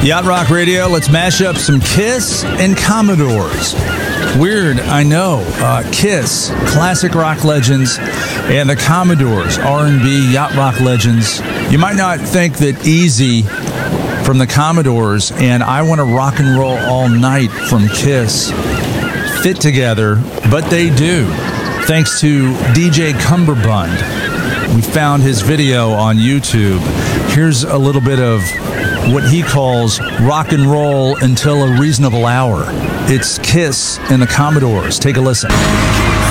Yacht Rock Radio, let's mash up some Kiss and Commodores. Weird, I know. Kiss, classic rock legends, and the Commodores, R&B yacht rock legends. You might not think that Easy from the Commodores and I Want to Rock and Roll All Night from Kiss fit together, but they do. Thanks to DJ Cumberbund. We found his video on YouTube. Here's a little bit of what he calls rock and roll until a reasonable hour. It's Kiss and the Commodores. Take a listen.